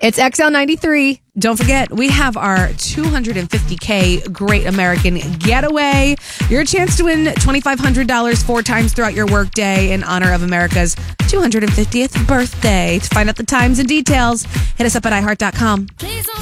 It's XL93. Don't forget, we have our $250K Great American Getaway. Your chance to win $2,500 4 times throughout your workday in honor of America's 250th birthday. To find out the times and details, hit us up at iHeart.com.